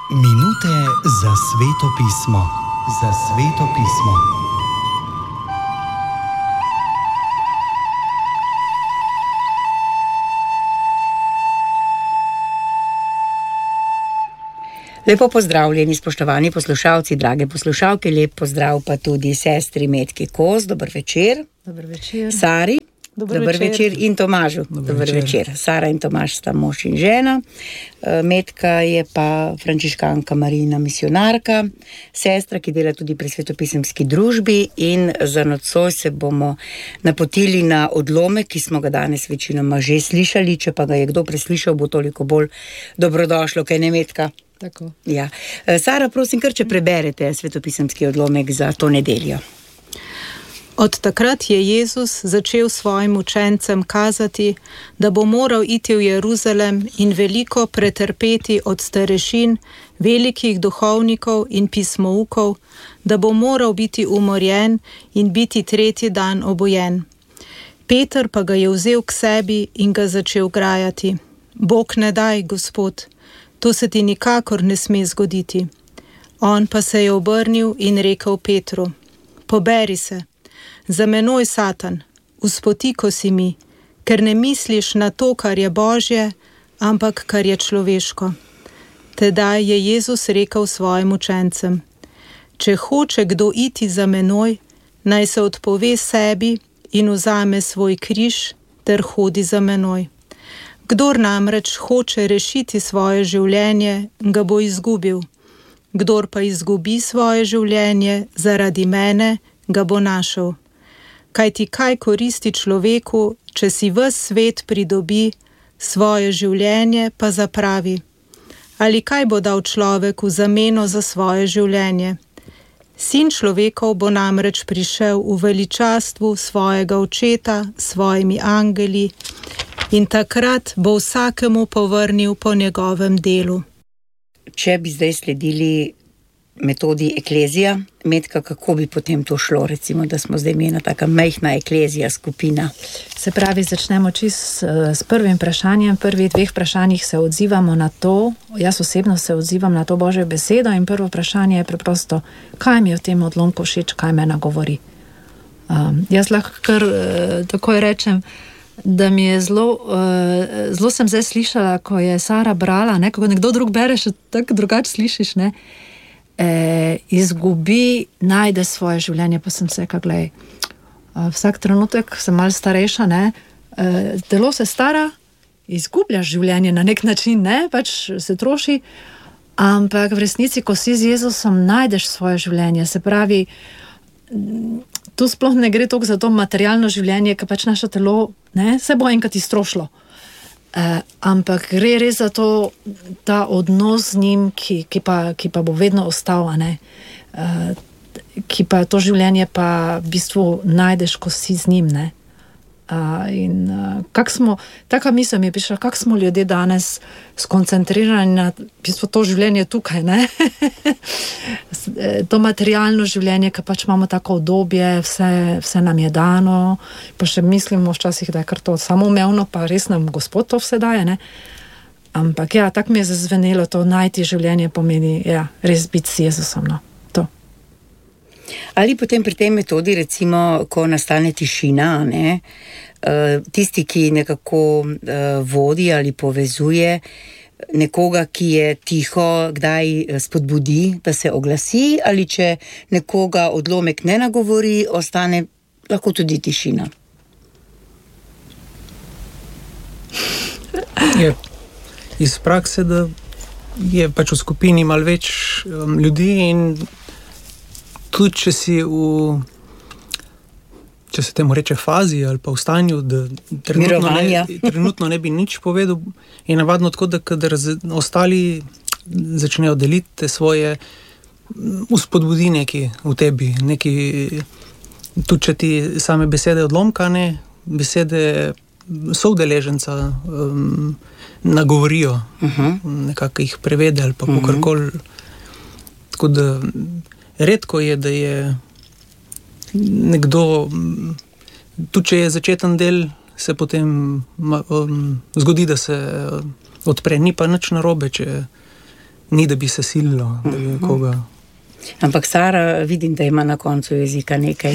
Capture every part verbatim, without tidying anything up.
Minute za Sveto pismo. Za Sveto pismo. Lepo pozdravljeni, spoštovani poslušalci, drage poslušalke, lep pozdrav pa tudi sestri Metki Kos, dober večer. Dober večer. Sari, dober, dober večer. večer in Tomažu, dober, dober večer. večer. Sara in Tomaž sta mož in žena, Metka je pa frančiškanka Marijina misionarka, sestra, ki dela tudi pri svetopisemski družbi, in za nocoj se bomo napotili na odlomek, ki smo ga danes večinoma že slišali, če pa ga je kdo preslišal, bo toliko bolj dobrodošlo, kaj ne, Metka? Tako. Ja. Sara, prosim, kar če preberete svetopisemski odlomek za to nedeljo. Od takrat je Jezus začel svojim učencem kazati, da bo moral iti v Jeruzalem in veliko pretrpeti od starešin, velikih duhovnikov in pismoukov, da bo moral biti umorjen in biti tretji dan obojen. Peter pa ga je vzel k sebi in ga začel grajati. Bog ne daj, Gospod, to se ti nikakor ne sme zgoditi. On pa se je obrnil in rekel Petru: Poberi se, za menoj, Satan, uspotiko si mi, ker ne misliš na to, kar je Božje, ampak kar je človeško. Tedaj je Jezus rekel svojim učencem: Če hoče kdo iti za menoj, naj se odpove sebi in vzame svoj križ ter hodi za menoj. Kdor namreč hoče rešiti svoje življenje, ga bo izgubil. Kdor pa izgubi svoje življenje zaradi mene, ga bo našel. Kajti kaj koristi človeku, če si ves svet pridobi, svoje življenje pa zapravi? Ali kaj bo dal človeku zameno za svoje življenje? Sin človekov bo namreč prišel v veličastvu svojega očeta, svojimi angeli, in takrat bo vsakemu povrnil po njegovem delu. Če bi zdaj sledili metodi eklezija, Metka, kako bi potem to šlo, recimo, da smo zdaj mi ena taka majhna eklezija, skupina? Se pravi, začnemo čist s prvim vprašanjem. Prvih dveh vprašanjih se odzivamo na to, jaz osebno se odzivam na to Božjo besedo, in prvo vprašanje je preprosto, kaj mi je v tem odlomku všeč, kaj me nagovori. Um, jaz lahko kar uh, takoj rečem, da mi je zelo, uh, zelo sem zdaj slišala, ko je Sara brala, ne, ko nekdo drug bere, še tako drugače slišiš, ne, e, izgubi, najde svoje življenje, pa sem se rekla, glej, uh, vsak trenutek sem malo starejša, ne, uh, telo se stara, izgubljaš življenje na nek način, ne, pač se troši, ampak v resnici, ko si z Jezusom, najdeš svoje življenje, se pravi, tu sploh ne gre toliko za to materialno življenje, ker pač naše telo, ne, se bo enkrat iztrošilo. E, ampak gre res za to, ta odnos z njim, ki, ki, pa, ki pa bo vedno ostal, ne, e, ki pa to življenje pa v bistvu najdeš, ko si z njim, ne. Uh, in uh, kak smo, taka misel mi je prišla, kak smo ljudje danes skoncentrirani na v bistvu to življenje tukaj, ne? To materialno življenje, ki pač imamo tako obdobje, vse, vse nam je dano, pa še mislimo včasih, da je kar to samoumevno, pa res nam Gospod to vse daje, ne? Ampak ja, tako mi je zazvenelo, to najti življenje pomeni, ja, res biti s Jezusom, no. Ali potem pri tej metodi, recimo, ko nastane tišina, ne, tisti, ki nekako vodi ali povezuje nekoga, ki je tiho, kdaj spodbudi, da se oglasi, ali če nekoga odlomek ne nagovori, ostane lahko tudi tišina? Je iz prakse, da je pač v skupini malo več um, ljudi, in tudi če si v, če se temu reče fazi ali pa v stanju, da trenutno ne, trenutno ne bi nič povedal, je navadno tako, da kadar ostali začnejo deliti svoje, uspodbudi neki v tebi, neki, tudi če ti same besede odlomka, ne, besede soudeleženca um, nagovorijo, uh-huh. nekako jih prevede ali pa uh-huh. kakorkoli. Tako da redko je, da je nekdo, tudi če je začeten del, se potem um, zgodi, da se odpre, ni pa nič narobe, če ni, da bi se sililo, da bi koga. Ampak Sara, vidim, da ima na koncu jezika nekaj.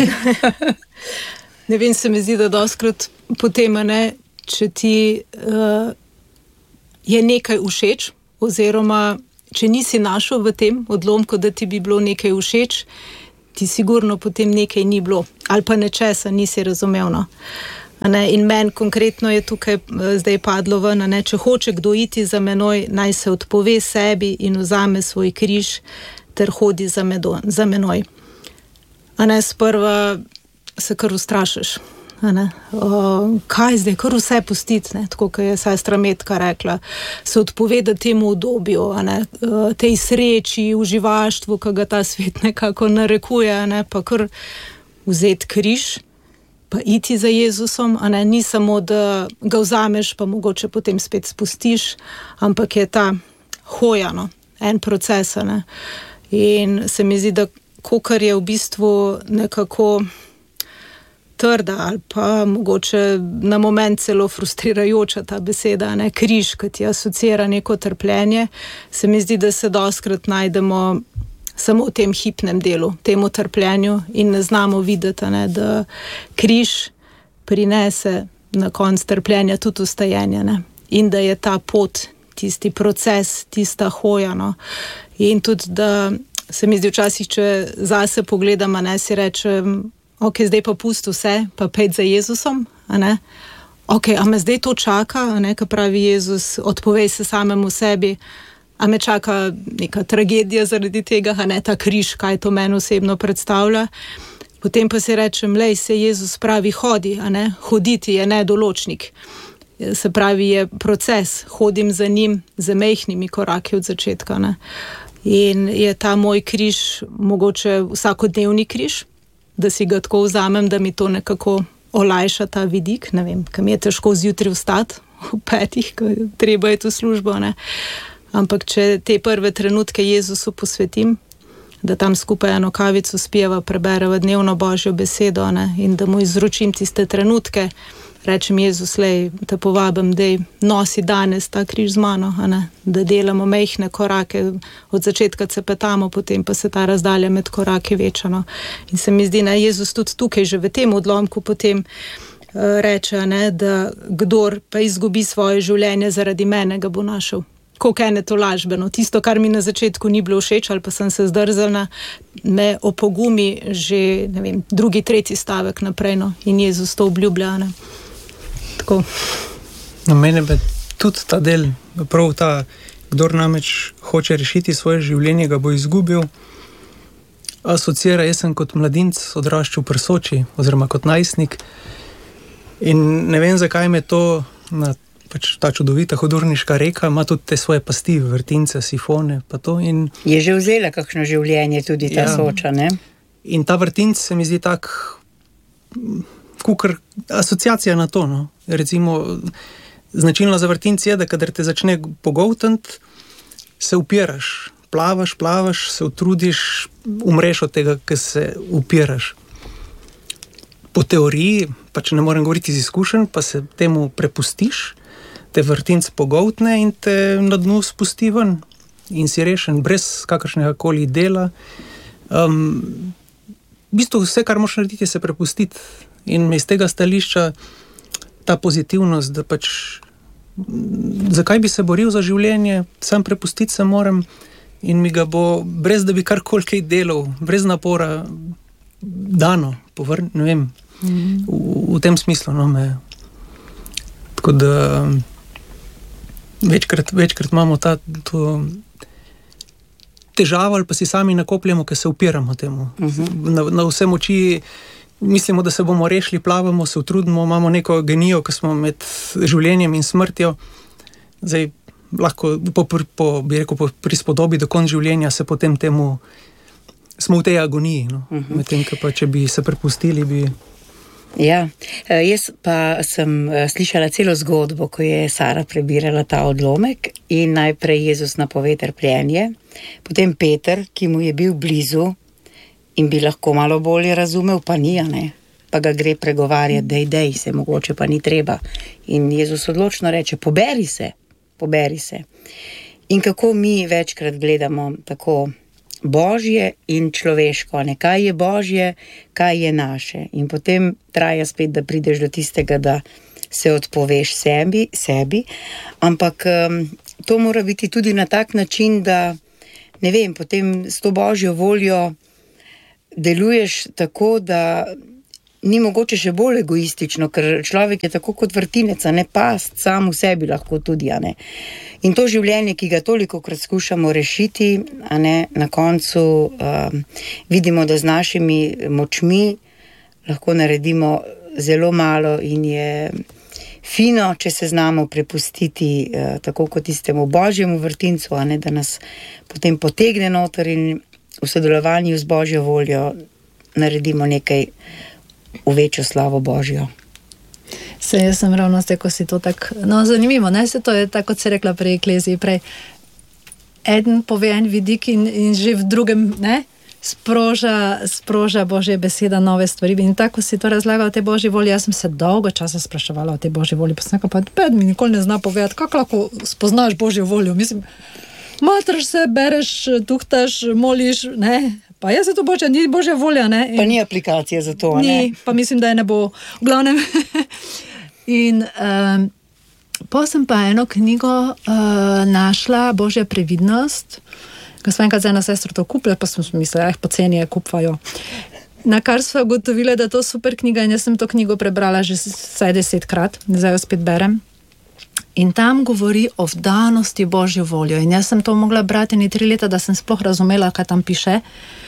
Ne vem, se mi zdi, da doskrat potem, ne, če ti uh, je nekaj všeč, oziroma če nisi našel v tem odlomku, da ti bi bilo nekaj všeč, ti sigurno potem nekaj ni bilo, ali pa nečesa nisi razumel. No. Ne, in meni konkretno je tukaj zdaj padlo ven, ne, če hoče kdo iti za menoj, naj se odpove sebi in vzame svoj križ ter hodi za, medo, za menoj. A ne, sprva se kar ustrašiš. A ne, o, kaj zdaj, kar vse pustiti, ne, tako kot je sestra Metka rekla, se odpoveda temu obdobju, a ne, tej sreči, uživaštvu, ki ga ta svet nekako narekuje, a ne, pa kar vzeti križ, pa iti za Jezusom, a ne, ni samo, da ga vzameš, pa mogoče potem spet spustiš, ampak je ta hoja, no, en proces, a ne. In se mi zdi, da kakor je v bistvu nekako trda ali pa mogoče na moment celo frustrirajoča ta beseda, ne, križ, ki ti asocira neko trpljenje, se mi zdi, da se dostkrat najdemo samo v tem hipnem delu, temu trpljenju in ne znamo videti, ne, da križ prinese na konc trpljenja tudi ustajenje, ne, in da je ta pot, tisti proces, tista hoja, no, in tudi, da se mi zdi včasih, če zase pogledam, a ne, si rečem, ok, zdaj pa pusti vse, pa pejt za Jezusom, a ne, ok, a me zdaj to čaka, a ne, ko pravi Jezus, odpovej se samemu sebi, a me čaka neka tragedija zaradi tega, a ne, ta križ, kaj to meni osebno predstavlja. Potem pa si rečem, lej, se Jezus pravi, hodi, a ne, hoditi je nedoločnik. Se pravi, je proces, hodim za njim z majhnimi koraki od začetka, ne. In je ta moj križ mogoče vsakodnevni križ, da si ga tako vzamem, da mi to nekako olajša ta vidik, ne vem, kam je težko zjutraj vstati v petih, ko treba je to službo, ne. Ampak če te prve trenutke Jezusu posvetim, da tam skupaj eno kavico spijeva, prebereva dnevno Božjo besedo, ne, in da mu izročim tiste trenutke, rečem, Jezus, lej, te povabim, dej, nosi danes ta križ z mano, a ne, da delamo majhne korake, od začetka cepetamo, potem pa se ta razdalja med korake veča, no. In se mi zdi, ne, Jezus tudi tukaj, že v tem odlomku potem uh, reče, ne, da kdor pa izgubi svoje življenje zaradi mene, ga bo našel. Koliko ene to lažbeno, tisto, kar mi na začetku ni bilo všeč, ali pa sem se zdrzala, me opogumi že, ne vem, drugi, tretji stavek naprej, no, in Jezus to obljublja, ne. Tako. Na mene bi tudi ta del, prav ta, kdor namreč hoče rešiti svoje življenje, ga bo izgubil, asocira, jaz sem kot mladinc odraščal pri Soči, oziroma kot najstnik, in ne vem, zakaj me to, na, pač ta čudovita hodorniška reka, ima tudi te svoje pasti, vrtince, sifone, pa to. In je že vzela kakšno življenje tudi ta ja, Soča, ne? In ta vrtinc se mi zdi tak, kukor asociacija na to, no. Recimo, značilno za vrtinc je, da kadar te začne pogoltniti, se upiraš, plavaš, plavaš, se utrudiš, umreš od tega, ker se upiraš. Po teoriji, pač ne morem govoriti iz izkušenj, pa se temu prepustiš, te vrtinc pogoltne in te na dnu spusti ven in si rešen, brez kakršnega koli dela. Um, v bistvu vse, kar moraš narediti, je se prepustiti. In iz tega stališča ta pozitivnost, da pač zakaj bi se boril za življenje, sam prepustiti se moram in mi ga bo, brez da bi karkoli kaj delal, brez napora dano, povrn, ne vem, mm. v, v tem smislu, no, me. Tako da večkrat, večkrat imamo ta to težavo ali pa si sami nakopljamo, ker se upiramo temu. Mm-hmm. Na, na vse moči mislimo, da se bomo rešili, plavamo, se utrudimo, imamo neko genijo, ki smo med življenjem in smrtjo. Zdaj, lahko po, po, bi rekel, po prispodobi do konca življenja se potem temu, smo v tej agoniji, no. Uh-huh. Medtem, pa če bi se prepustili, bi... Ja, jaz pa sem slišala celo zgodbo, ko je Sara prebirala ta odlomek in najprej Jezus napove trpljenje, potem Peter, ki mu je bil blizu, in bi lahko malo bolje razumel, pa ni, ne? Pa ga gre pregovarjati, dej, dej, se mogoče pa ni treba. In Jezus odločno reče, poberi se, poberi se. In kako mi večkrat gledamo tako božje in človeško, ne? Kaj je božje, kaj je naše. In potem traja spet, da prideš do tistega, da se odpoveš sebi, sebi. Ampak um, to mora biti tudi na tak način, da ne vem, potem s to božjo voljo deluješ tako, da ni mogoče še bolj egoistično, ker človek je tako kot vrtinec, a ne past, sam v sebi lahko tudi, a ne. In to življenje, ki ga tolikokrat skušamo rešiti, a ne, na koncu um, vidimo, da z našimi močmi lahko naredimo zelo malo in je fino, če se znamo prepustiti uh, tako kot tistemu božjemu vrtincu, a ne, da nas potem potegne noter in v sodelovanju z božjo voljo naredimo nekaj v večjo slavo božjo. Se, jaz sem ravno zdaj, ko si to tako, no zanimivo, ne, se to je tako, kot si rekla prej Ekleziji, prej eden pove en vidik in, in že v drugem, ne, sproža, sproža Božja beseda nove stvari. In tako si to razlagal o tej Božji volji, jaz sem se dolgo časa spraševala o tej Božji volji, pa sem nekaj, pa ped mi nikoli ne zna povedati, kako lahko spoznaš Božjo voljo, mislim, matraš se, bereš, tuhtaš, moliš, ne, pa jaz se to boče, ni Božja volja, ne. In pa ni aplikacije za to, ni, ne. Pa mislim, da je ne bo, v glavnem. In um, pa sem pa eno knjigo uh, našla, Božja previdnost, ko sem enkrat za eno sestro to kupila, pa sem mislila, eh, poceni je, kupvajo. Na kar sva ugotovila, da je to super knjiga in jaz sem to knjigo prebrala že vsaj desetkrat, zdaj jo spet berem. In tam govori o vdanosti Božjo voljo. In jaz sem to mogla brati ni tri leta, da sem sploh razumela, kaj tam piše.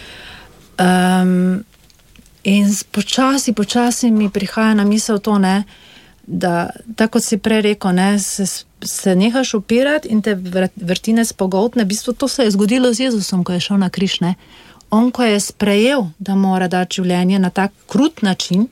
Um, in počasi, počasi mi prihaja na misel to, ne, da, tako kot si prej rekel, ne, se, se nehaš upirati in te vrtinec pogoltne. V bistvu to se je zgodilo z Jezusom, ko je šel na križ, ne. On, ko je sprejel, da mora dati življenje na tak krut način,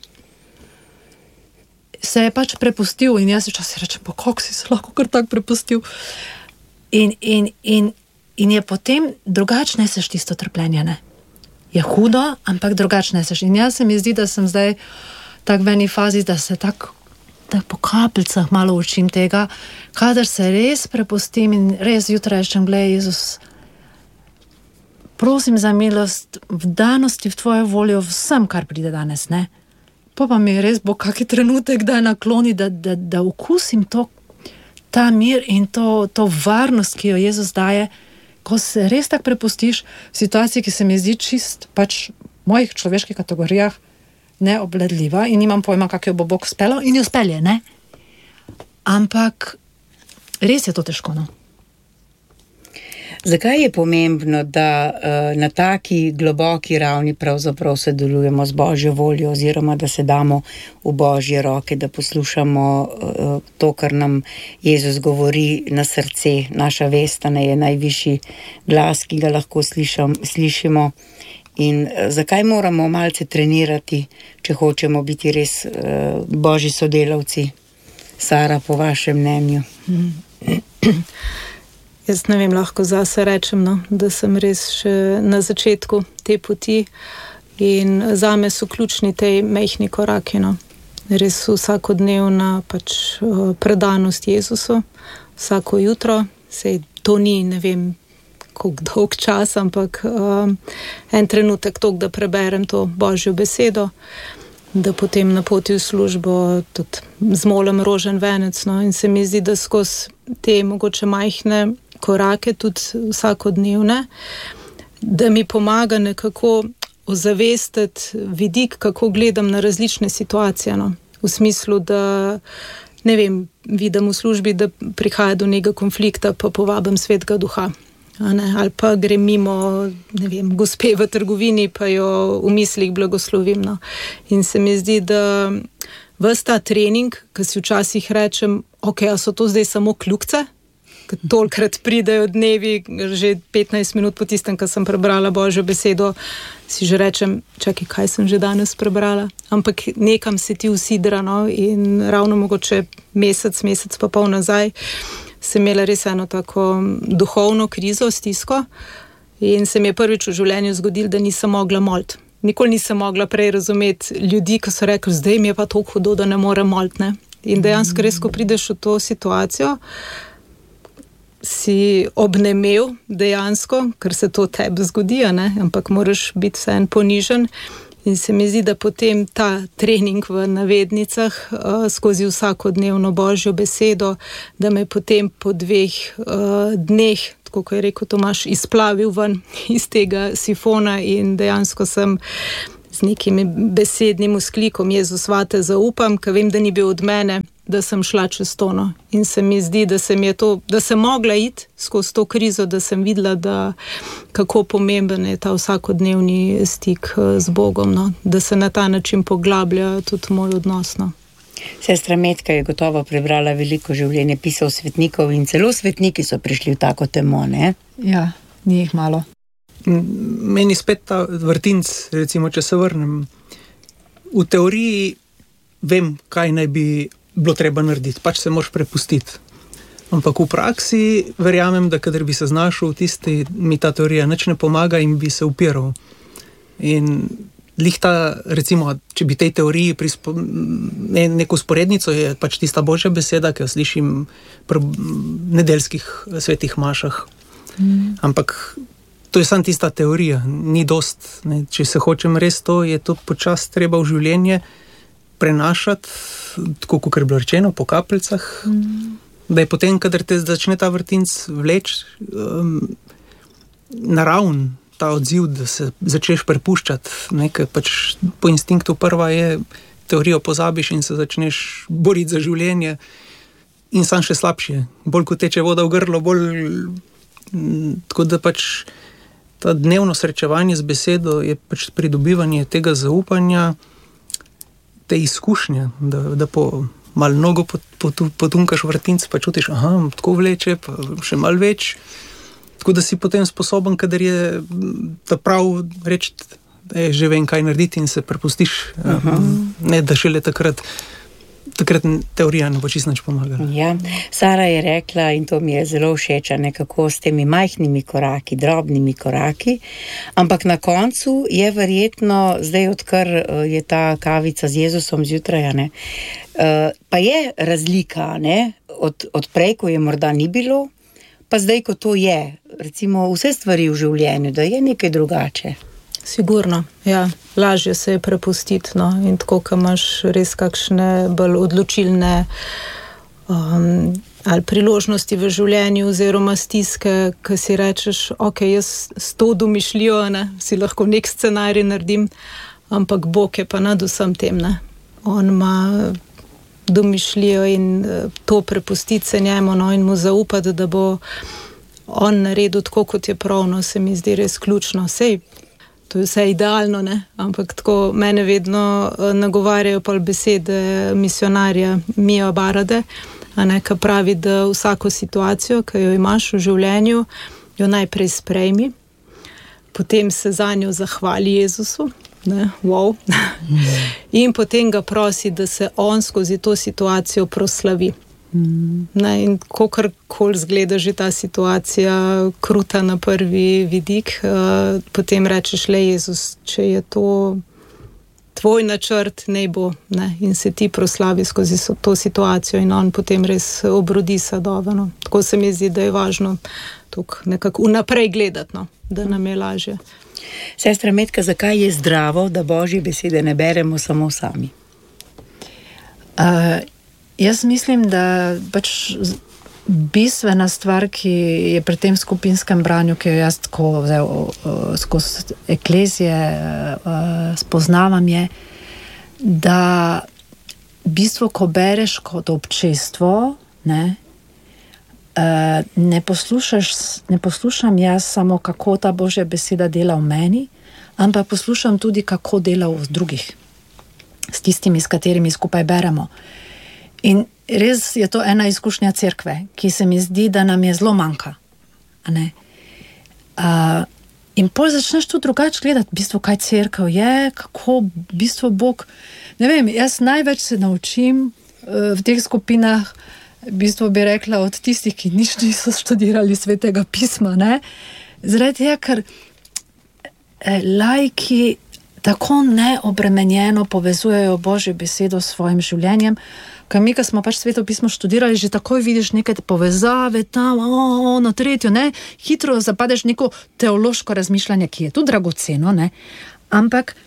se je pač prepustil in jaz včasih rečem, pa kako si se lahko kar tak prepustil. In, in, in, in je potem drugače neseš tisto trpljenje, ne. Je hudo, ampak drugače neseš. In jaz se mi zdi, da sem zdaj tak v eni fazi, da se tak, tak po kapljicah malo učim tega, kadar se res prepustim in res jutra rečem, glej, Jezus, prosim za milost, vdanosti v tvojo voljo vsem, kar pride danes, ne. Pa pa mi res bo kaki trenutek, da je nakloni, da, da, da okusim to, ta mir in to, to varnost, ki jo Jezus daje, ko se res tak prepustiš v situaciji, ki se mi zdi čist, pač v mojih človeških kategorijah neobledljiva in nimam pojma, kako jo bo Bog spelo in jo spelje, ne? Ampak res je to težko, no. Zakaj je pomembno, da uh, na taki globoki ravni pravzaprav sodelujemo z Božjo voljo oziroma da se damo v Božje roke, da poslušamo uh, to, kar nam Jezus govori na srce. Naša vest je najvišji glas, ki ga lahko slišam, slišimo. In uh, zakaj moramo malce trenirati, če hočemo biti res uh, Božji sodelavci? Sara, po vašem mnenju? Hmm. Jaz ne vem, lahko zase rečem, no, da sem res še na začetku te poti in zame so ključni tej majhni koraki, no. Res vsakodnevna pač predanost Jezusu, vsako jutro, sej to ni, ne vem, koliko dolg čas, ampak um, en trenutek tok, da preberem to Božjo besedo, da potem na poti v službo tudi zmolim rožen venec, no, in se mi zdi, da skozi te mogoče majhne korake, tudi vsakodnevne, da mi pomaga nekako ozavestiti vidik, kako gledam na različne situacije, no. V smislu, da ne vem, vidim v službi, da prihaja do nekega konflikta, pa povabim Svetega Duha. A ne, ali pa grem mimo, ne vem, gospe v trgovini, pa jo v mislih blagoslovim, no. In se mi zdi, da ves ta trening, ki si včasih rečem, ok, a so to zdaj samo kljukce? Ker tolikrat pridejo dnevi, že petnajst minut po tistem, ko sem prebrala Božjo besedo, si že rečem, čakaj, kaj sem že danes prebrala? Ampak nekam se ti usidra, no, in ravno mogoče mesec, mesec pa pol nazaj sem imela res eno tako duhovno krizo, stisko in se mi je prvič v življenju zgodilo, da nisem mogla moliti. Nikoli nisem mogla prej razumeti ljudi, ki so rekli, zdaj mi je pa toliko hudo, da ne morem moliti, ne. In dejansko res, ko prideš v to situacijo, si obnemel dejansko, ker se to tebi zgodi, ne? Ampak moraš biti vseeno ponižen. In se mi zdi, da potem ta trening v navednicah uh, skozi vsakodnevno Božjo besedo, da me potem po dveh uh, dneh, tako kot je rekel Tomaž, izplavil ven iz tega sifona in dejansko sem z nekim besednim vzklikom Jezus, vate zaupam, ker vem, da ni bil od mene, da sem šla čez tono. In se mi zdi, da sem, je to, da sem mogla iti skozi to krizo, da sem videla, da kako pomemben je ta vsakodnevni stik z Bogom, no? Da se na ta način poglablja tudi moj odnos. No? Sestra Metka je gotovo prebrala veliko življenje pisov svetnikov in celo svetniki so prišli v tako temo, ne? Ja, ni jih malo. Meni spet ta vrtinc, recimo, če se vrnem, v teoriji vem, kaj naj bi bilo treba narediti, pač se moraš prepustiti. Ampak v praksi verjamem, da kadar bi se znašel v tisti, mi ta teorija nič ne pomaga in bi se upiral. In lih ta, recimo, če bi tej teoriji prispo, ne, neko sporednico, je pač tista Božja beseda, ki jo slišim pri nedeljskih svetih mašah. Mm. Ampak to je samo tista teorija, ni dost. Ne. Če se hočem res to, je to počas treba v življenje prenašati, tako kot je bilo rečeno, po kapljicah, mm. da je potem, kadar te začne ta vrtinc vleč, um, naravn ta odziv, da se začneš prepuščati, nekaj pač po instinktu prva je, teorijo pozabiš in se začneš boriti za življenje in sam še slabše. Bolj ko teče voda v grlo, bolj m, tako da pač ta dnevno srečevanje z besedo je pač pridobivanje tega zaupanja, te izkušnje, da, da po malo nogo potunkaš vrtinc, pa čutiš, aha, tako vleče, pa še malo več. Tako da si potem sposoben, kadar je ta prav reči, da je že vem, kaj narediti in se prepustiš. Uh-huh. Ne, da šele takrat takrat teorija ne bo čisto nič pomagala. Ja, Sara je rekla, in to mi je zelo všeč, nekako s temi majhnimi koraki, drobnimi koraki, ampak na koncu je verjetno, zdaj odkar je ta kavica z Jezusom zjutraj, ne, pa je razlika, ne, od, od prej, ko je morda ni bilo, pa zdaj, ko to je, recimo vse stvari v življenju, da je nekaj drugače. Sigurno, ja, lažje se je prepustiti, no, in tako, ko imaš res kakšne bolj odločilne um, ali priložnosti v življenju oziroma stiske, ko si rečeš, ok, jaz s to domišljijo, ne, si lahko nek scenarij naredim, ampak Bog je pa nad vsem tem, ne. On ima domišljijo in to prepustiti se njemu, no, in mu zaupati, da bo on naredil tako, kot je pravno, se mi zdi res ključno. Sej, to je vse idealno, ne? Ampak tako mene vedno nagovarjajo pol besede misionarja Mija Barade, a ne, ki pravi, da vsako situacijo, ki jo imaš v življenju, jo najprej sprejmi, potem se za njo zahvali Jezusu, ne, wow, in potem ga prosi, da se on skozi to situacijo proslavi. Ne, in kakorkoli zgleda že ta situacija kruta na prvi vidik, uh, potem rečeš, le Jezus, če je to tvoj načrt, ne bo, ne, in se ti proslavi skozi to situacijo in on potem res obrodi sadove, no. Tako se mi zdi, da je važno tukaj nekako vnaprej gledati, no, da nam je lažje. Sestra Metka, zakaj je zdravo, da Božje besede ne beremo samo sami? Uh, Jaz mislim, da pač bistvena stvar, ki je pri tem skupinskem branju, ki jo jaz tako vzel, skozi eklezije spoznavam, je, da v bistvu, ko bereš kot občestvo, ne, ne poslušaš, ne poslušam jaz samo, kako ta Božja beseda dela v meni, ampak poslušam tudi, kako dela v drugih, s tistimi, s katerimi skupaj beremo. In res je to ena izkušnja cerkve, ki se mi zdi, da nam je zelo manjka. A ne? Uh, in potem začneš tudi drugače gledati, v bistvu, kaj cerkev je, kako v bistvu Bog, ne vem, jaz največ se naučim uh, v teh skupinah, v bistvu bi rekla, od tistih, ki nič niso študirali svetega pisma, ne? Zaradi tega, ker eh, laiki tako neobremenjeno povezujejo Božjo besedo s svojim življenjem, Ker mi, ko smo pač Sveto pismo študirali, že takoj vidiš neke povezave tam, o, na tretjo, ne, hitro zapadeš neko teološko razmišljanje, ki je tu dragoceno, ne, ampak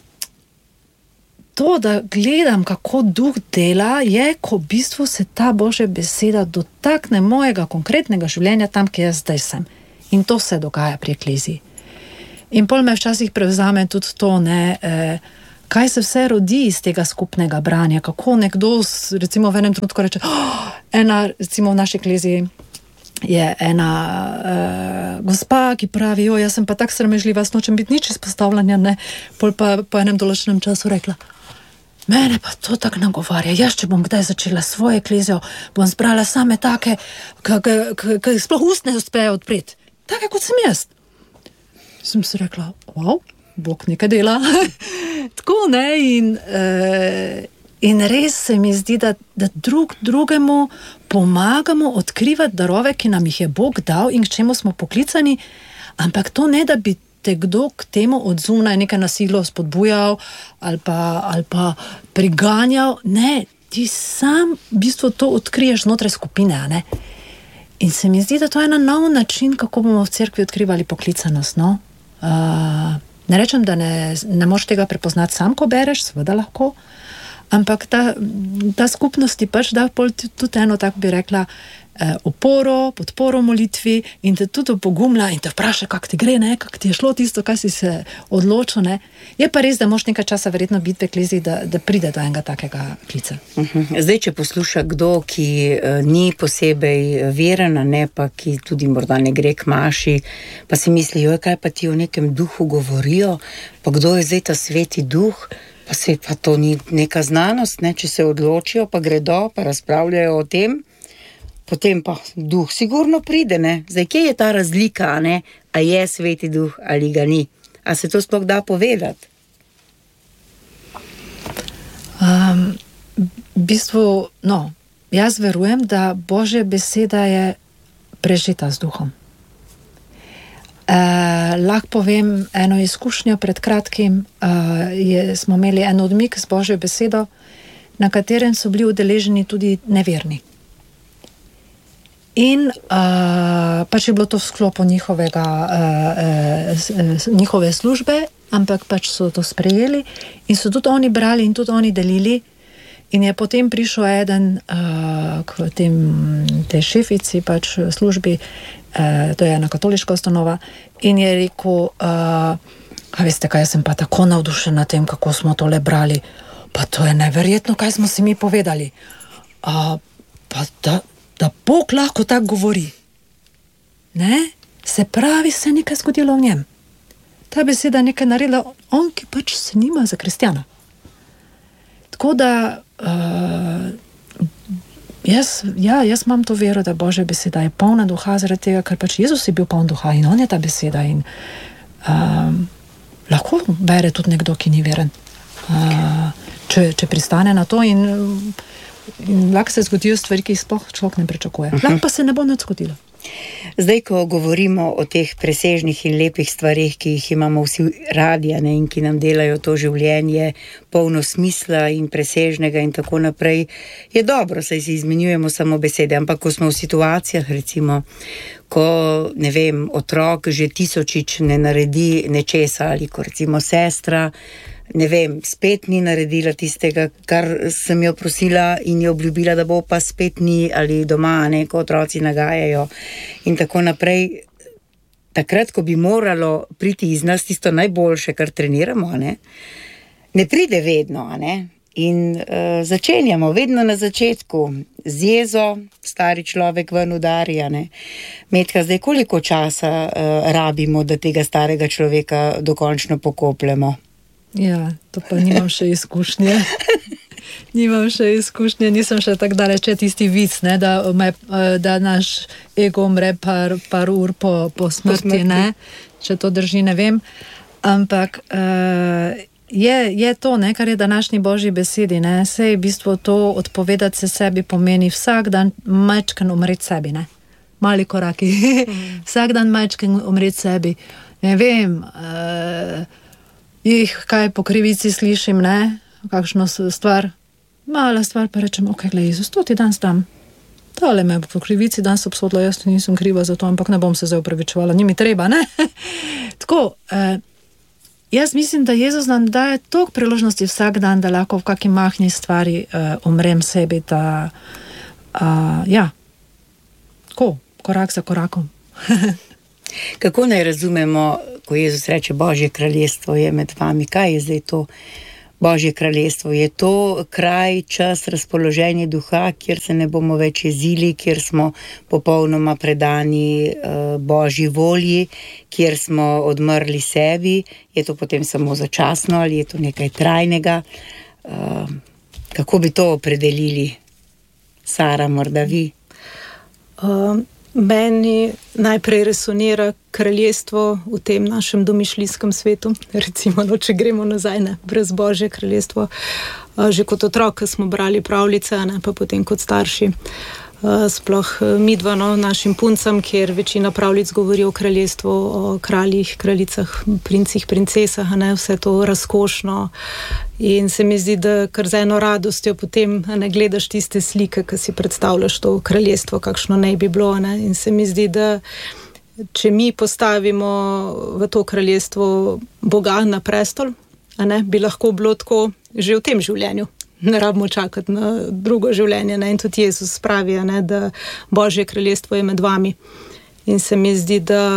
to, da gledam, kako duh dela, je, ko v bistvu se ta Božja beseda dotakne mojega konkretnega življenja tam, kjer jaz zdaj sem. In to se dogaja pri ekleziji. In pol me včasih prevzame tudi to, ne, eh, kaj se vse rodi iz tega skupnega branja, kako nekdo, recimo v enem trenutku reče, oh, ena, recimo v naši ekleziji je ena eh, gospa, ki pravi, jo, jaz sem pa tak sramežljiva, jaz nočem biti nič izpostavljanja, ne, pol pa po enem določenem času rekla, mene pa to tako nagovarja, jaz, če bom kdaj začela svojo eklezijo, bom zbrala same take, ki sploh ust ne uspejo odpreti, take kot sem jaz. Sem si rekla, wow, Bog nekaj dela. Tako, ne, in, uh, in res se mi zdi, da, da drug drugemu pomagamo odkrivati darove, ki nam jih je Bog dal in k čemu smo poklicani, ampak to ne, da bi te kdo k temu od zunaj nekaj nasilo spodbujal ali pa, ali pa priganjal. Ne, ti sam v bistvu to odkriješ znotraj skupine, ne. In se mi zdi, da to je en nov način, kako bomo v cerkvi odkrivali poklicanost, no. Uh, ne rečem, da ne, ne moš tega prepoznati sam, ko bereš, seveda lahko, ampak ta, ta skupnost ti pač da tudi eno, tako bi rekla, eh, oporo, podporo molitvi in te tudi opogumlja in te vpraša, kak ti gre, ne, kak ti je šlo tisto, kaj si se odločil, ne. Je pa res, da moš nekaj časa verjetno biti v ekleziji, da, da pride do enega takega klica. Uh-huh. Zdaj, če posluša kdo, ki uh, ni posebej veren, ne, pa ki tudi morda ne gre k maši, pa si misli, joj, kaj pa ti o nekem duhu govorijo, pa kdo je zdaj ta sveti duh, pa se pa to ni neka znanost, ne, če se odločijo, pa gredo, pa razpravljajo o tem, potem pa duh sigurno pride, ne. Zdaj, kje je ta razlika, ne, a je sveti duh ali ga ni? A se to sploh da povedati? Um, v bistvu, no, jaz verujem, da Božja beseda je prežeta z duhom. Uh, lahko povem eno izkušnjo pred kratkim, uh, je, smo imeli en odmik z Božjo besedo, na katerem so bili udeleženi tudi neverni. In uh, pač je bilo to v sklopu njihovega, uh, uh, njihove službe, ampak pač so to sprejeli in so tudi oni brali in tudi oni delili. In je potem prišel eden uh, k tem, tej šefici pač službi, uh, to je ena katoliška ustanova, in je rekel, uh, a veste kaj, jaz sem pa tako navdušen na tem, kako smo tole brali, pa to je neverjetno, kaj smo si mi povedali. Uh, pa da, da Bog lahko tako govori. Ne? Se pravi, se je nekaj zgodilo v njem. Ta beseda nekaj naredila, on, ki pač se nima za kristjana. Tako da uh, jaz, ja, jaz imam to vero, da Božja beseda je polna duha, zaradi tega, ker pač Jezus je bil poln duha in on je ta beseda in um, lahko bere tudi nekdo, ki ni veren, uh, če, če pristane na to in, in lahko se zgodijo stvari, ki jih sploh človek ne pričakuje. Uh-huh. Lahko pa se ne bo nič zgodilo. Zdaj, ko govorimo o teh presežnih in lepih stvarih, ki jih imamo vsi radi, ne, in ki nam delajo to življenje polno smisla in presežnega in tako naprej, je dobro, saj si izmenjujemo samo besede, ampak ko smo v situacijah, recimo, ko, ne vem, otrok že tisočič ne naredi nečesa ali ko recimo sestra, ne vem, spet ni naredila tistega, kar sem jo prosila in jo obljubila, da bo, pa spet ni ali doma, ne, ko otroci nagajajo in tako naprej. Takrat, ko bi moralo priti iz nas tisto najboljše, kar treniramo, ne, ne pride vedno, ne, in uh, začenjamo vedno na začetku z jezo, stari človek ven udarja, ne. Metka, zdaj koliko časa uh, rabimo, da tega starega človeka dokončno pokopljemo? Ja, to pa nimam še izkušnje. nimam še izkušnje, nisem še tako daleč, tisti vic, ne, da, me, da naš ego umre par, par ur po, po smrti, po smrti. Ne, če to drži, ne vem. Ampak uh, je, je to, ne, kar je današnji Božji besedi, ne, sej v bistvu to odpovedati se sebi pomeni vsak dan majčken umreti sebi, ne. Mali koraki. Vsak dan majčken umreti sebi. Ne vem, uh, jih kaj po krivici slišim, ne, kakšno stvar, mala stvar, pa rečem, ok, glej, Jezus, to ti danes dam. Tale me po krivici danes obsodila, jaz nisem kriva za to, ampak ne bom se zdaj opravičevala, ni mi treba, ne? Tako, eh, jaz mislim, da Jezus nam daje toliko priložnosti vsak dan, da lahko v kakšni mahni stvari eh, umrem sebi, da eh, ja, tako, korak za korakom. Kako naj razumemo, ko Jezus reče, Božje kraljestvo je med vami, kaj je zdaj to Božje kraljestvo? Je to kraj, čas, razpoloženje duha, kjer se ne bomo več jezili, kjer smo popolnoma predani uh, Božji volji, kjer smo odmrli sebi? Je to potem samo začasno ali je to nekaj trajnega? Uh, kako bi to opredelili? Sara, morda vi? Uh, meni najprej resonira kraljestvo v tem našem domišljijskem svetu. Recimo, no, če gremo nazaj, ne, brez Božje kraljestvo. Uh, že kot otrok, ko smo brali pravljice, ne, pa potem kot starši. Uh, sploh midva, no, našim puncam, kjer večina pravljic govori o kraljestvu, o kraljih, kraljicah, princih, princesah, ne, vse to razkošno. In se mi zdi, da kar z eno radostjo potem ne gledaš tiste slike, ki si predstavljaš to kraljestvo, kakšno naj bi bilo. Ne. In se mi zdi, da če mi postavimo v to kraljestvo Boga na prestol, a ne, bi lahko bilo tako že v tem življenju. Ne rabimo čakati na drugo življenje. Ne? In tudi Jezus pravi, ne, da Božje kraljestvo je med vami. In se mi zdi, da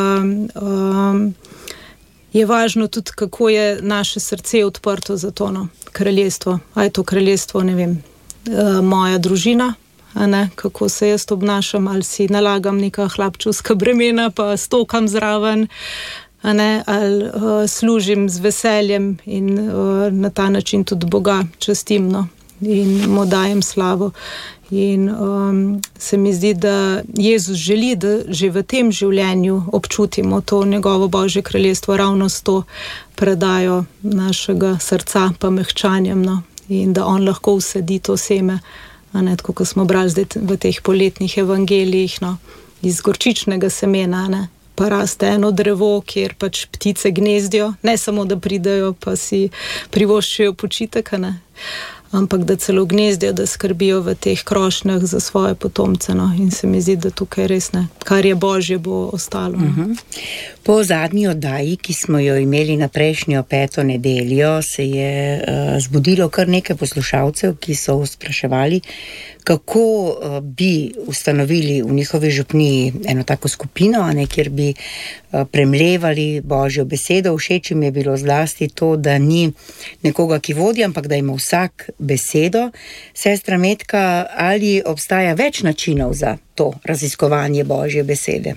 um, je važno tudi, kako je naše srce odprto za to, no, kraljestvo. A je to kraljestvo, ne vem, uh, moja družina, a ne, kako se jaz obnašam, ali si nalagam neka hlapčevska bremena, pa stokam zraven, a ne, ali uh, služim z veseljem in uh, na ta način tudi Boga častim, no, in mu dajem slavo. In um, se mi zdi, da Jezus želi, da že v tem življenju občutimo to njegovo Božje kraljestvo ravno s to predajo našega srca pa mehčanjem, no, in da on lahko vsedi to seme, a ne, tako kot smo brali zdaj v teh poletnih evangelijih, no, iz gorčičnega semena, ne, pa raste eno drevo, kjer pač ptice gnezdijo, ne samo, da pridejo pa si privoščijo počitek, ne, ampak da celo gnezdijo, da skrbijo v teh krošnjah za svoje potomce, no, in se mi zdi, da tukaj res ne, kar je Božje, bo ostalo. Uh-huh. Po zadnji oddaji, ki smo jo imeli na prejšnjo peto nedeljo, se je uh, zbudilo kar nekaj poslušalcev, ki so spraševali, kako uh, bi ustanovili v njihovi župniji eno tako skupino, a ne, kjer bi uh, premlevali Božjo besedo. Všeč jim je bilo zlasti to, da ni nekoga, ki vodi, ampak da ima vsak besedo. Sestra Metka, ali obstaja več načinov za to raziskovanje Božje besede?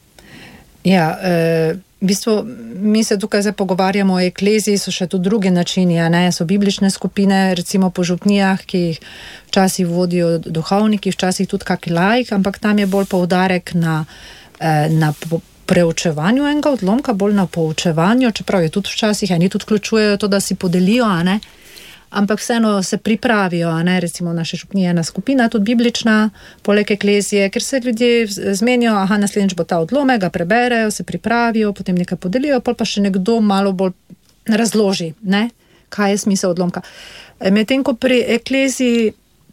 Ja, e, v bistvu mi se tukaj zdaj pogovarjamo o ekleziji, so še tudi drugi načini, a ne, so biblične skupine, recimo po župnijah, ki jih včasih vodijo duhovniki, včasih tudi kak laik, ampak tam je bolj poudarek na, na preučevanju enega odlomka, bolj na poučevanju, čeprav je tudi včasih, eni tudi vključujejo to, da si podelijo, a ne, ampak vseeno se pripravijo, a ne, recimo naše župnije ena skupina, tudi biblična, poleg eklezije, ker se ljudje zmenijo, aha, naslednjič bo ta odlomek, ga preberejo, se pripravijo, potem nekaj podelijo, pol pa še nekdo malo bolj razloži, ne, kaj je smisel odlomka. Medtem ko pri ekleziji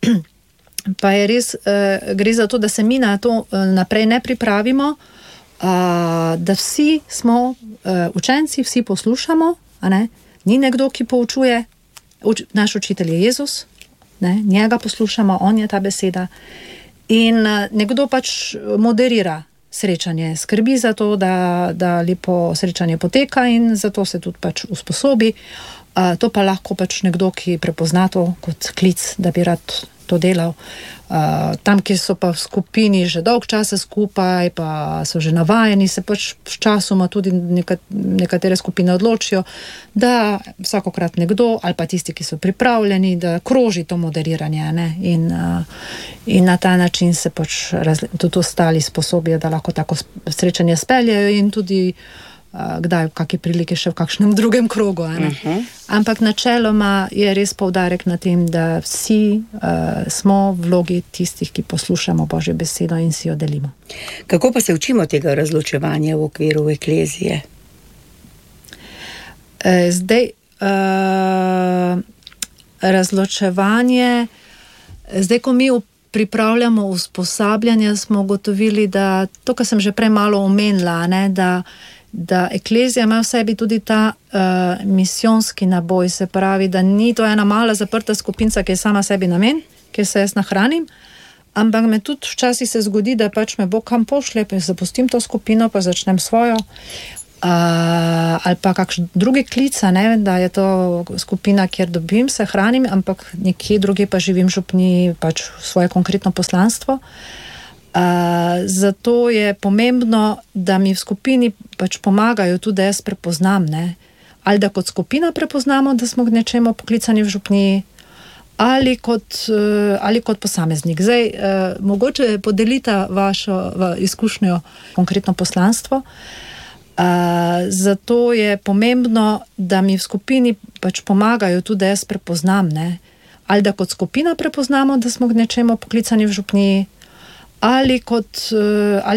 pa je res, eh, gre za to, da se mi na to eh, naprej ne pripravimo, eh, da vsi smo eh, učenci, vsi poslušamo, a ne, ni nekdo, ki poučuje. Uč, naš učitelj je Jezus, ne, njega poslušamo, on je ta beseda in uh, nekdo pač moderira srečanje, skrbi za to, da, da lepo srečanje poteka in zato se tudi pač usposobi. Uh, to pa lahko pač nekdo, ki prepozna to kot klic, da bi rad to delal. Uh, tam, ki so pa v skupini že dolg časa skupaj, pa so že navajeni, se pač v časoma tudi neka, nekatere skupine odločijo, da vsakokrat nekdo, ali pa tisti, ki so pripravljeni, da kroži to moderiranje, ne? In, uh, in na ta način se pač razli, tudi ostali sposobijo, da lahko tako srečanje speljajo in tudi kdaj v kakšni priliki še v kakšnem drugem krogu. Uh-huh. Ampak načeloma je res poudarek na tem, da vsi uh, smo v vlogi tistih, ki poslušamo Božjo besedo in si jo delimo. Kako pa se učimo tega razločevanja v okviru eklezije? Uh, zdaj, uh, razločevanje Zdaj, ko mi pripravljamo usposabljanja, smo ugotovili, da to, kar sem že prej malo omenila, ne, da, da eklezija ima v sebi tudi ta uh, misijonski naboj, se pravi, da ni to ena mala zaprta skupinca, ki je sama sebi namen, ki se jaz nahranim, ampak me tudi včasih se zgodi, da pač me Bog kam pošlje, pa zapustim to skupino, pa začnem svojo. Uh, ali pa kakšen drugi klic, ne, da je to skupina, kjer dobim, se hranim, ampak nekje druge pa živim v župni pač svoje konkretno poslanstvo. Uh, zato je pomembno, da mi v skupini pač pomagajo tudi, da jaz prepoznam, ne, ali da kot skupina prepoznamo, da smo k nečemu poklicani v župni, ali kot, uh, ali kot posameznik. Zdaj, uh, mogoče podelita vašo izkušnjo konkretno poslanstvo. Uh, zato je pomembno, da mi v skupini pač pomagajo tudi, da jaz prepoznam, ne, ali da kot skupina prepoznamo, da smo k nečemu poklicani v župni, ali kot, uh, ali